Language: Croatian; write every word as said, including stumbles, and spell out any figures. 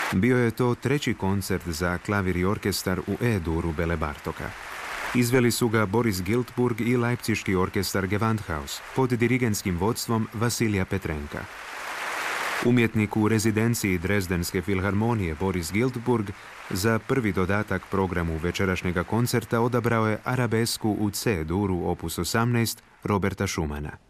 Bio je to treći koncert za klavir i orkestar u E-duru Bele Bartoka. Izveli su ga Boris Giltburg i Leipziški orkestar Gewandhaus pod dirigentskim vodstvom Vasilija Petrenka. Umjetnik u rezidenciji Dresdenske filharmonije Boris Giltburg za prvi dodatak programu večerašnjega koncerta odabrao je arabesku u C-duru opus osamnaest Roberta Schumana.